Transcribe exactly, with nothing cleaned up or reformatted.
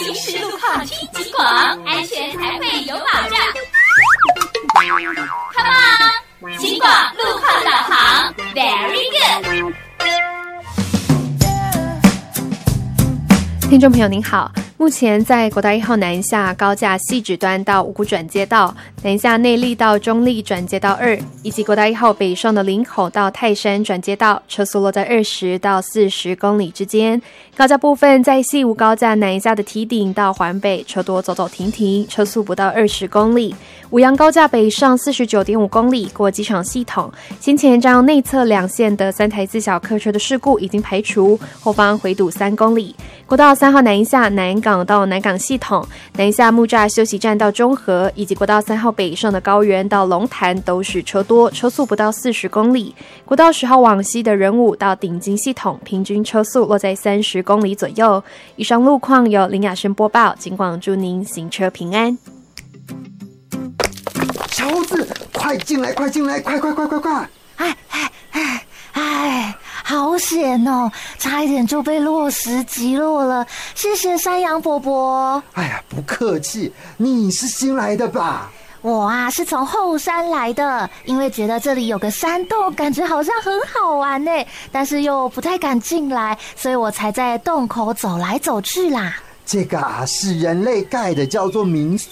行驶路况听警广，安全才会有保障。Come on， 警广路况导航 ，Very good。 听众朋友您好，目前在国道一号南下高架汐止端到五股转接道、南下内壢到中壢转接道二，以及国道一号北上的林口到泰山转接道，车速落在二十到四十公里之间。高架部分在西吴高架南下的堤顶到环北，车多走走停停，车速不到二十公里。五杨高架北上四十九点五公里，过机场系统。先前将内侧两线的三台自小客车的事故已经排除，后方回堵三公里。国道三号南下南港到南港系统，南下木栅休息站到中和，以及国道三号北上的高原到龙潭都是车多，车速不到四十公里。国道十号往西的仁武到顶金系统，平均车速落在三十公里左右。以上路况由林雅生播报，警广祝您行车平安。 小猴子，快进来，快进来，快快快快快！ 哎哎哎哎！好险哦，差一点就被落石击落了，谢谢山羊伯伯。 哎呀，不客气，你是新来的吧？ 我啊是从后山来的，因为觉得这里有个山洞，感觉好像很好玩呢，但是又不太敢进来，所以我才在洞口走来走去啦。 这个啊是人类盖的，叫做民宿。